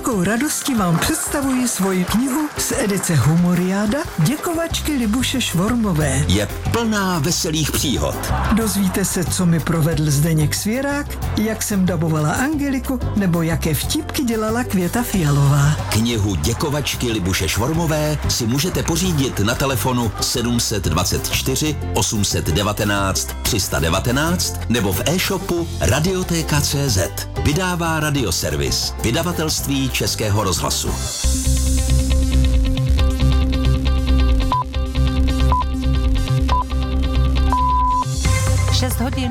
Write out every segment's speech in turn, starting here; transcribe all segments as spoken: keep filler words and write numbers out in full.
velkou radostí vám představuji svoji knihu z edice Humoriáda Děkovačky Libuše Švormové. Je plná veselých příhod. Dozvíte se, co mi provedl Zdeněk Svěrák, jak jsem dabovala Angeliku, nebo jaké vtipky dělala Květa Fialová. Knihu Děkovačky Libuše Švormové si můžete pořídit na telefonu sedm dvacet čtyři osm devatenáct tři sta devatenáct nebo v e-shopu Radiotéka tečka cé zet. Vydává Radioservis, vydavatelství Českého rozhlasu. šest hodin.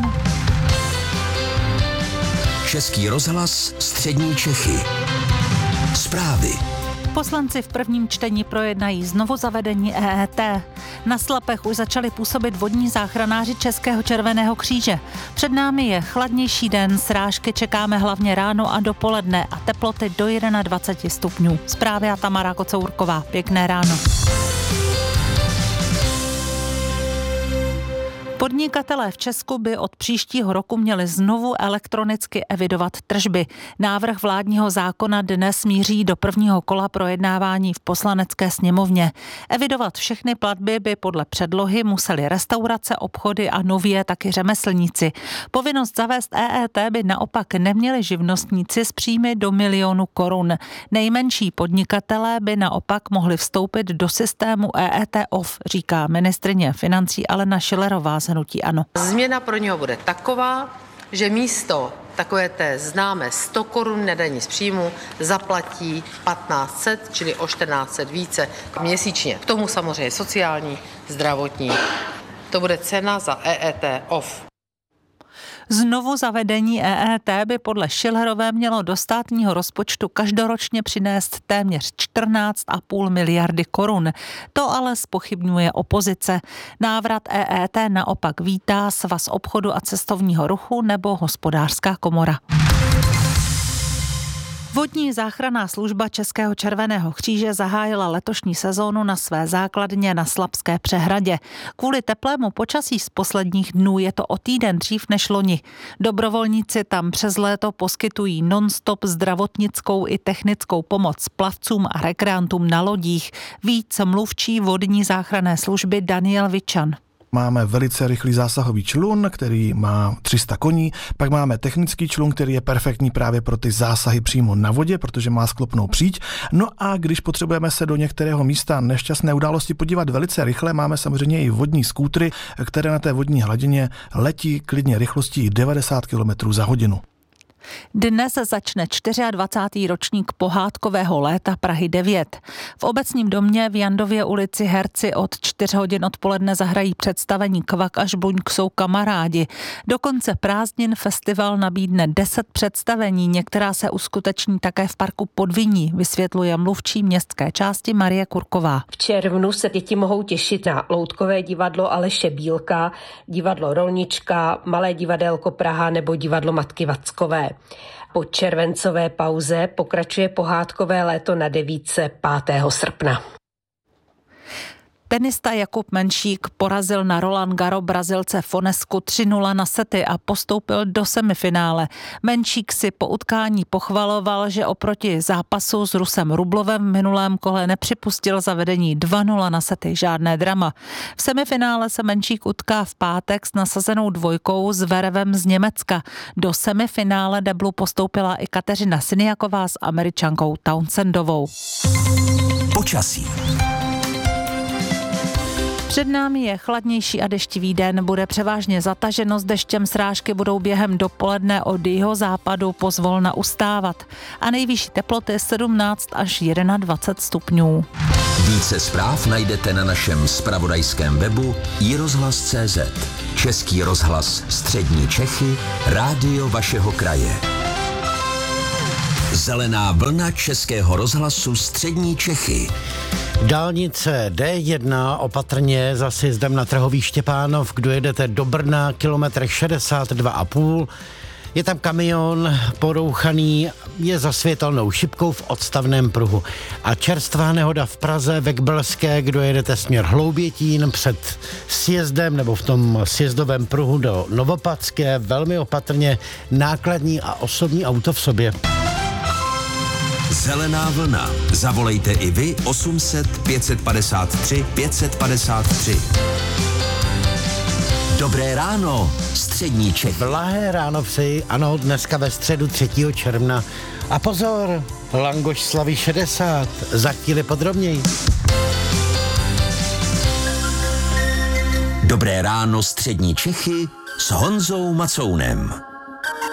Český rozhlas, střední Čechy. Zprávy. Poslanci v prvním čtení projednají znovu zavedení E E T. Na Slapech už začali působit vodní záchranáři Českého červeného kříže. Před námi je chladnější den, srážky čekáme hlavně ráno a dopoledne a teploty do dvacet jedna stupňů. Zprávy a Tamara Kocourková. Pěkné ráno. Podnikatelé v Česku by od příštího roku měli znovu elektronicky evidovat tržby. Návrh vládního zákona dnes míří do prvního kola projednávání v Poslanecké sněmovně. Evidovat všechny platby by podle předlohy museli restaurace, obchody a nově taky řemeslníci. Povinnost zavést E E T by naopak neměli živnostníci s příjmy do milionu korun. Nejmenší podnikatelé by naopak mohli vstoupit do systému E E T off, říká ministryně financí Alena Schillerová z hnutí ANO. Změna pro něho bude taková, že místo takové té známé sto korun nedaní z příjmu zaplatí patnáct set, čili o čtrnáct set více měsíčně. K tomu samozřejmě sociální, zdravotní. To bude cena za E E T off. Znovu zavedení E E T by podle Schillerové mělo do státního rozpočtu každoročně přinést téměř čtrnáct a půl miliardy korun. To ale zpochybňuje opozice. Návrat E E T naopak vítá Svaz obchodu a cestovního ruchu nebo Hospodářská komora. Vodní záchranná služba Českého červeného kříže zahájila letošní sezónu na své základně na Slapské přehradě. Kvůli teplému počasí z posledních dnů je to o týden dřív než loni. Dobrovolníci tam přes léto poskytují non-stop zdravotnickou i technickou pomoc plavcům a rekreantům na lodích. Víc mluvčí vodní záchranné služby Daniel Vičan. Máme velice rychlý zásahový člun, který má tři sta koní, pak máme technický člun, který je perfektní právě pro ty zásahy přímo na vodě, protože má sklopnou příď. No a když potřebujeme se do některého místa nešťastné události podívat velice rychle, máme samozřejmě i vodní skútry, které na té vodní hladině letí klidně rychlostí devadesát kilometrů za hodinu. Dnes začne dvacátý čtvrtý ročník pohádkového léta Prahy devět. V Obecním domě v Jandově ulici herci od čtyř hodin odpoledne zahrají představení Kvak až Buňk jsou kamarádi. Do konce prázdnin festival nabídne deset představení, některá se uskuteční také v parku Podviní, vysvětluje mluvčí městské části Marie Kurková. V červnu se děti mohou těšit na loutkové divadlo Aleše Bílka, divadlo Rolnička, Malé divadélko Praha nebo divadlo Matky Vackové. Po červencové pauze pokračuje pohádkové léto na devítce pátého srpna. Tenista Jakub Menšík porazil na Roland Garros Brazilce Fonesku tři nula na sety a postoupil do semifinále. Menšík si po utkání pochvaloval, že oproti zápasu s Rusem Rublovem v minulém kole nepřipustil zavedení dva nula na sety, žádné drama. V semifinále se Menšík utká v pátek s nasazenou dvojkou s Verevem z Německa. Do semifinále deblu postoupila i Kateřina Siniaková s Američankou Townsendovou. Počasí. Před námi je chladnější a deštivý den, bude převážně zataženo s deštěm, srážky budou během dopoledne od jihozápadu pozvolna ustávat a nejvyšší teploty sedmnáct až dvacet jedna stupňů. Více zpráv najdete na našem zpravodajském webu i rozhlas tečka cé zet. Český rozhlas střední Čechy, rádio vašeho kraje. Zelená vlna Českého rozhlasu střední Čechy. Dálnice D jedna opatrně za sjezdem na Trhový Štěpánov, kdo jedete do Brna, kilometr šedesát dva a půl. Je tam kamion porouchaný, je za světelnou šipkou v odstavném pruhu. A čerstvá nehoda v Praze, ve Kbelské, kdo jedete směr Hloubětín před sjezdem nebo v tom sjezdovém pruhu do Novopadské, velmi opatrně nákladní a osobní auto v sobě. Zelená vlna. Zavolejte i vy osm set pět padesát tři pět padesát tři. Dobré ráno, střední Čechy. Blahé ráno přeji, ano, dneska ve středu třetího června. A pozor, Langoš slaví šedesát, za chvíli podrobněji. Dobré ráno, střední Čechy s Honzou Macounem.